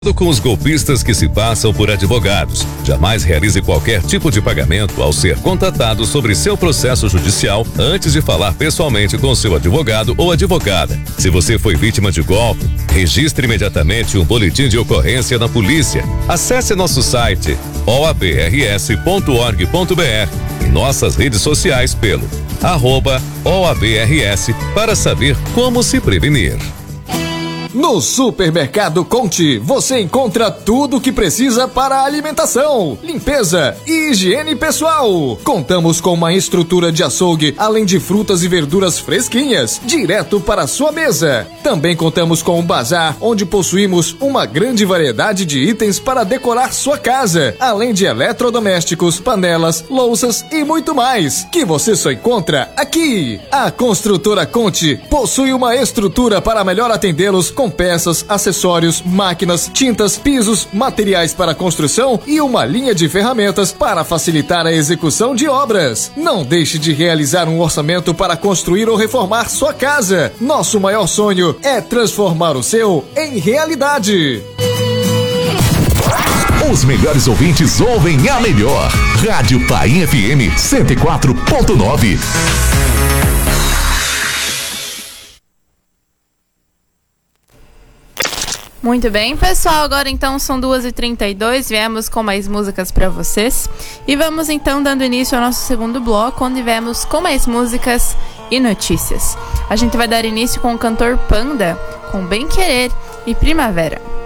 Com os golpistas que se passam por advogados. Jamais realize qualquer tipo de pagamento ao ser contatado sobre seu processo judicial antes de falar pessoalmente com seu advogado ou advogada. Se você foi vítima de golpe, registre imediatamente um boletim de ocorrência na polícia. Acesse nosso site oabrs.org.br e nossas redes sociais pelo @OABRS para saber como se prevenir. No Supermercado Conte, você encontra tudo o que precisa para alimentação, limpeza e higiene pessoal. Contamos com uma estrutura de açougue, além de frutas e verduras fresquinhas, direto para a sua mesa. Também contamos com um bazar, onde possuímos uma grande variedade de itens para decorar sua casa, além de eletrodomésticos, panelas, louças e muito mais, que você só encontra aqui. A Construtora Conte possui uma estrutura para melhor atendê-los com peças, acessórios, máquinas, tintas, pisos, materiais para construção e uma linha de ferramentas para facilitar a execução de obras. Não deixe de realizar um orçamento para construir ou reformar sua casa. Nosso maior sonho é transformar o seu em realidade. Os melhores ouvintes ouvem a melhor. Rádio Paim FM 104.9. Muito bem, pessoal, agora então são 2h32, viemos com mais músicas para vocês e vamos então dando início ao nosso segundo bloco, onde viemos com mais músicas e notícias. A gente vai dar início com o cantor Panda, com Bem Querer e Primavera.